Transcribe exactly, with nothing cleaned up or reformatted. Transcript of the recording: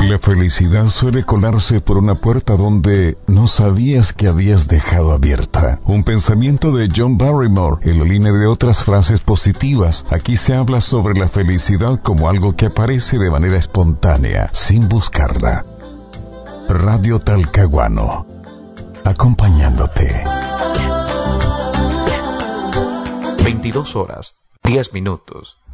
La felicidad suele colarse por una puerta donde no sabías que habías dejado abierta. Un pensamiento de John Barrymore en la línea de otras frases positivas. Aquí se habla sobre la felicidad como algo que aparece de manera espontánea, sin buscarla. Radio Talcahuano, acompañándote. veintidós horas, diez minutos.